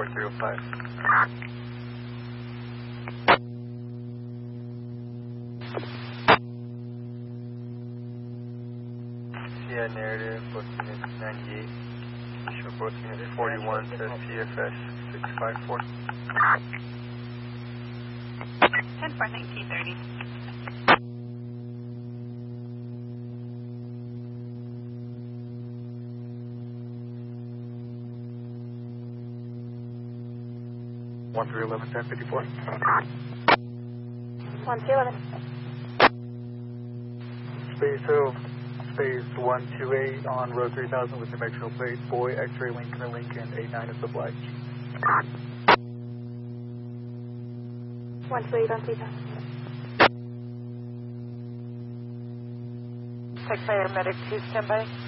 4305. Yeah, narrative, booking is 98. Show booking is 41 to CFS 654. 10 for 1930. One 311 1054. 1311. Space Hill, space 128 on road 3000 with dimensional plate, boy, X-ray, Lincoln, 89 is obliged. 128 on 3000. Tech paramedic 2 standby.